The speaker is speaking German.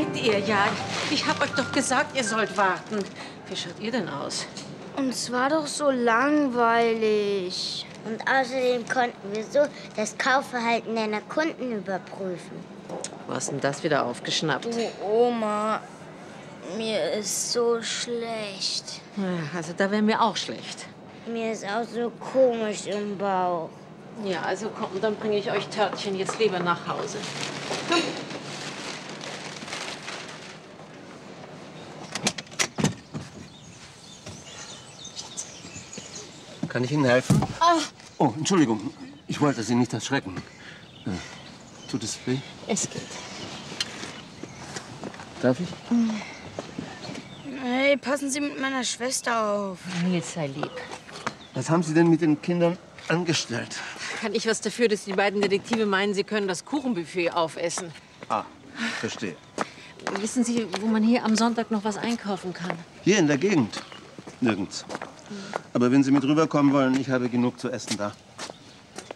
seid ihr ja. Ich hab euch doch gesagt, ihr sollt warten. Wie schaut ihr denn aus? Uns war doch so langweilig. Und außerdem konnten wir so das Kaufverhalten deiner Kunden überprüfen. Wo hast denn das wieder aufgeschnappt? Oh, Oma, mir ist so schlecht. Ja, also da wäre mir auch schlecht. Mir ist auch so komisch im Bauch. Ja, also komm, dann bringe ich euch Törtchen jetzt lieber nach Hause. Komm. Kann ich Ihnen helfen? Oh, Entschuldigung. Ich wollte Sie nicht erschrecken. Tut es weh? Es geht. Darf ich? Hey, passen Sie mit meiner Schwester auf. Nils, sei lieb. Was haben Sie denn mit den Kindern angestellt? Kann ich was dafür, dass die beiden Detektive meinen, sie können das Kuchenbuffet aufessen? Ah, verstehe. Wissen Sie, wo man hier am Sonntag noch was einkaufen kann? Hier in der Gegend? Nirgends. Aber wenn Sie mit rüberkommen wollen, ich habe genug zu essen da.